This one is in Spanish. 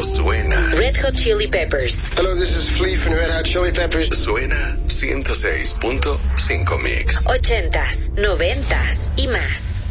suena. Red Hot Chili Peppers. Hello, this is Flea from Red Hot Chili Peppers. Suena 106.5 Mix. 80s, 90s y más.